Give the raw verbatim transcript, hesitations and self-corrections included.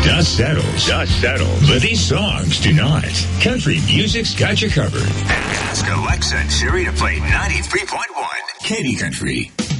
Dust settles. Dust settles. But these songs do not. Country music's got you covered. Ask Alexa and Siri to play ninety-three point one Katy Country.